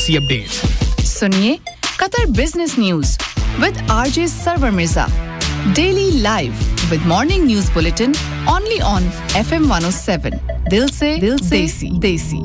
देसी अपडेट सुनिए Qatar Business News with RJ Sarwar Mirza. Daily live with morning news bulletin only on FM 107. दिल से देसी